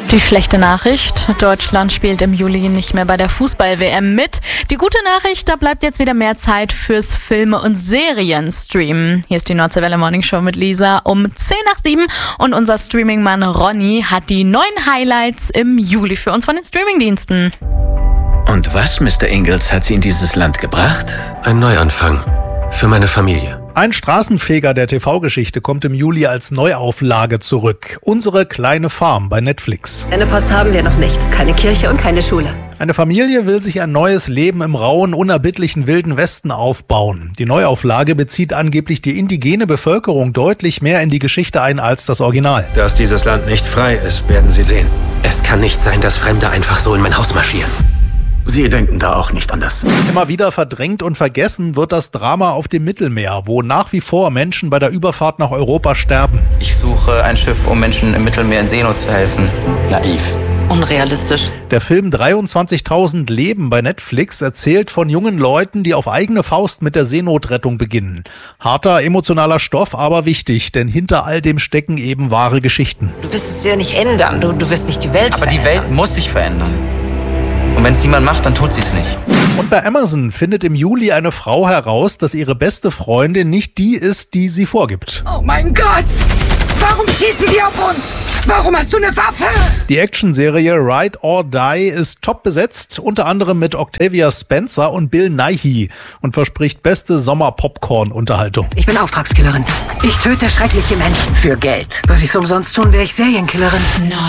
Die schlechte Nachricht, Deutschland spielt im Juli nicht mehr bei der Fußball-WM mit. Die gute Nachricht, da bleibt jetzt wieder mehr Zeit fürs Filme- und Serienstreamen. Hier ist die Nordseewelle Morning Show mit Lisa um 7:10 und unser Streaming-Mann Ronny hat die neuen Highlights im Juli für uns von den Streamingdiensten. Und was, Mr. Ingalls, hat Sie in dieses Land gebracht? Ein Neuanfang. Für meine Familie. Ein Straßenfeger der TV-Geschichte kommt im Juli als Neuauflage zurück. Unsere kleine Farm bei Netflix. Eine Post haben wir noch nicht. Keine Kirche und keine Schule. Eine Familie will sich ein neues Leben im rauen, unerbittlichen Wilden Westen aufbauen. Die Neuauflage bezieht angeblich die indigene Bevölkerung deutlich mehr in die Geschichte ein als das Original. Dass dieses Land nicht frei ist, werden Sie sehen. Es kann nicht sein, dass Fremde einfach so in mein Haus marschieren. Sie denken da auch nicht anders. Immer wieder verdrängt und vergessen wird das Drama auf dem Mittelmeer, wo nach wie vor Menschen bei der Überfahrt nach Europa sterben. Ich suche ein Schiff, um Menschen im Mittelmeer in Seenot zu helfen. Naiv. Unrealistisch. Der Film 23.000 Leben bei Netflix erzählt von jungen Leuten, die auf eigene Faust mit der Seenotrettung beginnen. Harter, emotionaler Stoff, aber wichtig, denn hinter all dem stecken eben wahre Geschichten. Du wirst es ja nicht ändern, du wirst nicht die Welt Aber verändern. die Welt muss sich verändern. Und wenn es niemand macht, dann tut sie es nicht. Und bei Amazon findet im Juli eine Frau heraus, dass ihre beste Freundin nicht die ist, die sie vorgibt. Oh mein Gott! Warum schießen die auf uns? Warum hast du eine Waffe? Die Actionserie Ride or Die ist top besetzt, unter anderem mit Octavia Spencer und Bill Nighy und verspricht beste Sommer-Popcorn-Unterhaltung. Ich bin Auftragskillerin. Ich töte schreckliche Menschen für Geld. Würde ich es umsonst tun, wäre ich Serienkillerin.